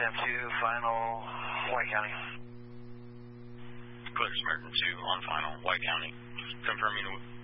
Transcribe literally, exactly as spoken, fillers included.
Samaritan two, final, White County. Clear Samaritan two on final, White County. Confirming